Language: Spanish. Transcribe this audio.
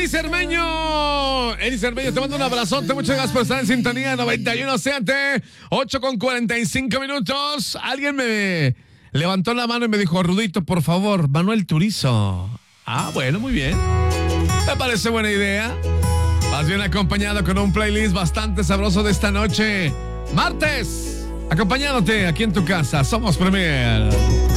Eddie Cermeño. Eddie Cermeño, te mando un abrazote. Muchas gracias por estar en sintonía 91 7, 8:45. Alguien me levantó la mano y me dijo, Rudito, por favor, Manuel Turizo. Ah, bueno, muy bien. Me parece buena idea. Más bien acompañado con un playlist bastante sabroso de esta noche. Martes, acompañándote aquí en tu casa. Somos Premier.